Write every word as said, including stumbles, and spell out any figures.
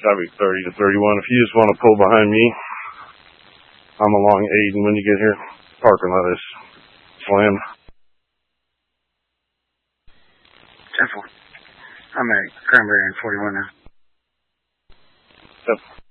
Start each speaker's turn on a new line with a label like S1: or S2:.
S1: That'd be thirty to thirty-one. If you just want to pull behind me, I'm along eight, and when you get here, park and let us slam.
S2: ten four. I'm at Cranberry and forty-one now.
S1: Yep.